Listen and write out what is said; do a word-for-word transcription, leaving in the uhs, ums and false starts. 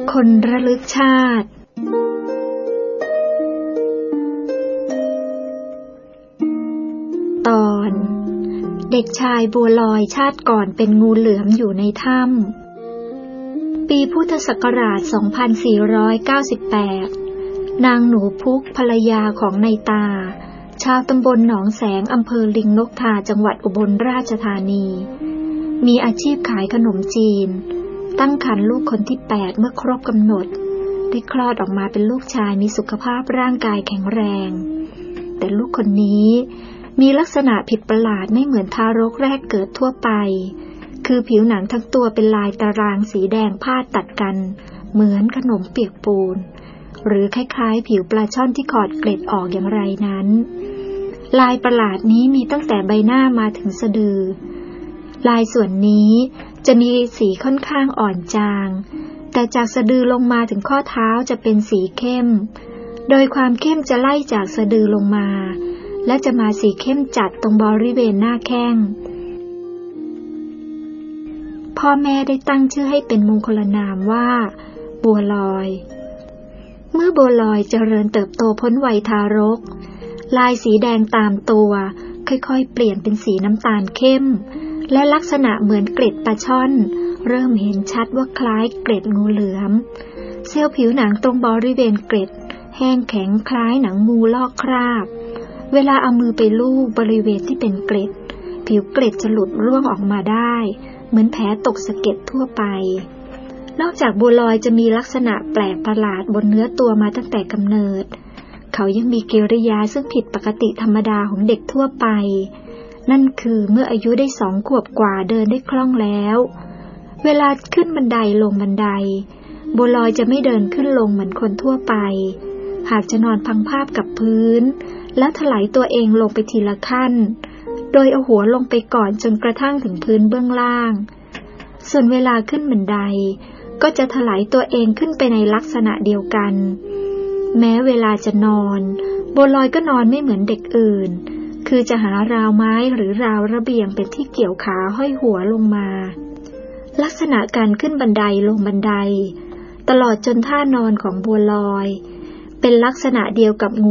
คนระลึกชาติตอนเด็กชายบัวลอยชาติก่อนเป็นงูเหลือมอยู่ในถ้ำปีพุทธศักราช สองพันสี่ร้อยเก้าสิบแปด นางหนูพุกภรรยาของนายตาชาวตำบลหนองแสงอำเภอลิงนกทาจังหวัดอุบลราชธานีมีอาชีพขายขนมจีนตั้งครรภ์ลูกคนที่แปดเมื่อครบกำหนดได้คลอดออกมาเป็นลูกชายมีสุขภาพร่างกายแข็งแรงแต่ลูกคนนี้มีลักษณะผิดประหลาดไม่เหมือนทารกแรกเกิดทั่วไปคือผิวหนังทั้งตัวเป็นลายตารางสีแดงพาดตัดกันเหมือนขนมเปียกปูนหรือคล้ายๆผิวปลาช่อนที่ขอดเกล็ดออกอย่างไรนั้นลายประหลาดนี้มีตั้งแต่ใบหน้ามาถึงสะดือลายส่วนนี้จะมีสีค่อนข้างอ่อนจางแต่จากสะดือลงมาถึงข้อเท้าจะเป็นสีเข้มโดยความเข้มจะไล่จากสะดือลงมาและจะมาสีเข้มจัดตรงบริเวณหน้าแข้งพ่อแม่ได้ตั้งชื่อให้เป็นมงคลนามว่าบัวลอยเมื่อบัวลอยเจริญเติบโตพ้นวัยทารกลายสีแดงตามตัวค่อยๆเปลี่ยนเป็นสีน้ำตาลเข้มและลักษณะเหมือนเกล็ดปลาช่อนเริ่มเห็นชัดว่าคล้ายเกล็ดงูเหลือมเซลล์ผิวหนังตรงบริเวณเกล็ดแห้งแข็งคล้ายหนังงูลอกคราบเวลาเอามือไปลูบบริเวณที่เป็นเกล็ดผิวเกล็ดจะหลุดร่วงออกมาได้เหมือนแผลตกสะเก็ดทั่วไปนอกจากบัวลอยจะมีลักษณะแปลกประหลาดบนเนื้อตัวมาตั้งแต่กำเนิดเขายังมีกิริยาซึ่งผิดปกติธรรมดาของเด็กทั่วไปนั่นคือเมื่ออายุได้สองขวบกว่าเดินได้คล่องแล้วเวลาขึ้นบันไดลงบันไดบัวลอยจะไม่เดินขึ้นลงเหมือนคนทั่วไปหากจะนอนพังภาพกับพื้นแล้วถลายตัวเองลงไปทีละขั้นโดยเอาหัวลงไปก่อนจนกระทั่งถึงพื้นเบื้องล่างส่วนเวลาขึ้นบันไดก็จะถลายตัวเองขึ้นไปในลักษณะเดียวกันแม้เวลาจะนอนบัวลอยก็นอนไม่เหมือนเด็กอื่นคือจะหาราวไม้หรือราวระเบียงเป็นที่เกี่ยวขาห้อยหัวลงมาลักษณะการขึ้นบันไดลงบันไดตลอดจนท่านอนของบัวลอยเป็นลักษณะเดียวกับงู